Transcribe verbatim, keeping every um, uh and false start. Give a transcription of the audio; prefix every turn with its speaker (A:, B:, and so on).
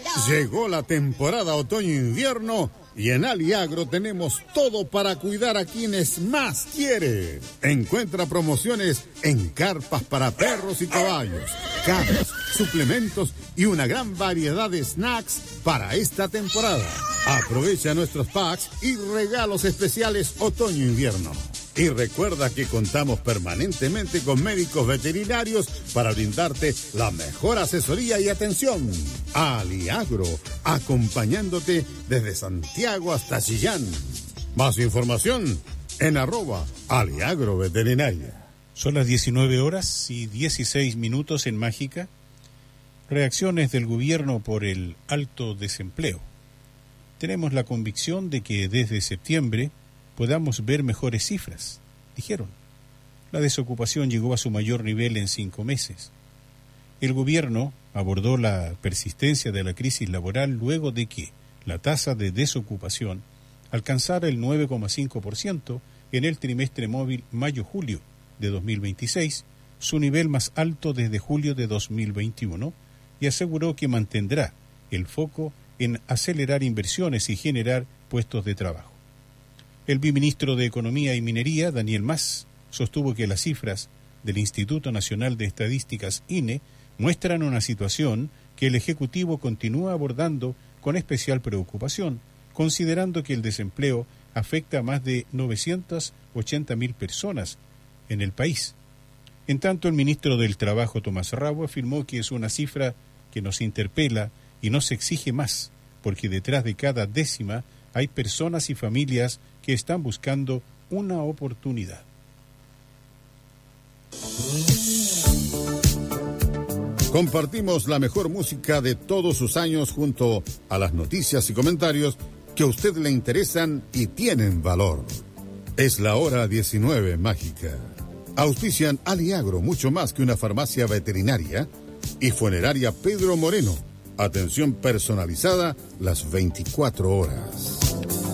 A: Llegó la temporada otoño-invierno y en Aliagro tenemos todo para cuidar a quienes más quiere. Encuentra promociones en carpas para perros y caballos, camas, suplementos y una gran variedad de snacks para esta temporada. Aprovecha nuestros packs y regalos especiales otoño-invierno. Y recuerda que contamos permanentemente con médicos veterinarios para brindarte la mejor asesoría y atención. Aliagro, acompañándote desde Santiago hasta Chillán. Más información en arroba Aliagro Veterinaria.
B: Son las diecinueve horas y dieciséis minutos en Mágica. Reacciones del gobierno por el alto desempleo. Tenemos la convicción de que desde septiembre podamos ver mejores cifras, dijeron. La desocupación llegó a su mayor nivel en cinco meses. El gobierno abordó la persistencia de la crisis laboral luego de que la tasa de desocupación alcanzara el nueve coma cinco por ciento en el trimestre móvil mayo-julio de dos mil veintiséis, su nivel más alto desde julio de dos mil veintiuno, y aseguró que mantendrá el foco en acelerar inversiones y generar puestos de trabajo. El viceministro de Economía y Minería, Daniel Mas, sostuvo que las cifras del Instituto Nacional de Estadísticas, I N E, muestran una situación que el Ejecutivo continúa abordando con especial preocupación, considerando que el desempleo afecta a más de novecientas ochenta mil personas en el país. En tanto, el ministro del Trabajo, Tomás Rabo, afirmó que es una cifra que nos interpela y nos exige más, porque detrás de cada décima hay personas y familias que están buscando una oportunidad.
A: Compartimos la mejor música de todos sus años junto a las noticias y comentarios que a usted le interesan y tienen valor. Es la hora diecinueve Mágica. Auspician Aliagro, mucho más que una farmacia veterinaria, y Funeraria Pedro Moreno. Atención personalizada las veinticuatro horas.